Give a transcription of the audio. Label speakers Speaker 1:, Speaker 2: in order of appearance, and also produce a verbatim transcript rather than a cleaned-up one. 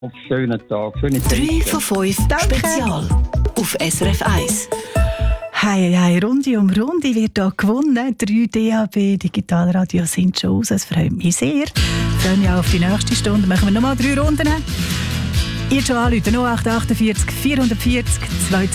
Speaker 1: Auf schönen Tag, schöne
Speaker 2: drei von fünf Spezial auf S R F eins.
Speaker 3: Hei, hei, Runde um Runde wird hier gewonnen. Drei D A B Digitalradio sind schon aus. Es freut mich sehr. Ich freue mich auch auf die nächste Stunde. Machen wir nochmal drei Runden. Ihr schon anrufen, null acht acht vier vierhundertvierzig zwei